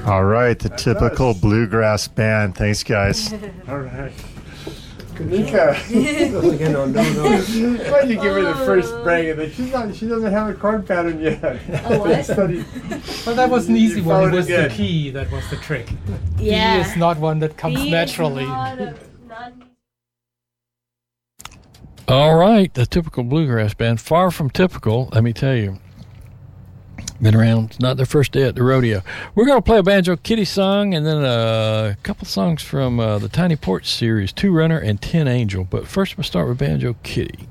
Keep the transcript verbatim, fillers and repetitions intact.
All right, the typical bluegrass band. Thanks, guys. All right. Kanika. no, no, no. Why did you give her the first brag? And then she's not. She doesn't have a chord pattern yet. Oh, what? Study. Well, that was an You easy one. followed It it was the good. key that was the trick. Yeah. Key is not one that comes B is naturally. not a- not- All right, the typical bluegrass band. Far from typical, let me tell you. Been around. It's not their first day at the rodeo. We're going to play a Banjo Kitty song and then a couple songs from uh, the Tiny Porch series, Two Runner and Ten Angel. But first, we'll start with Banjo Kitty.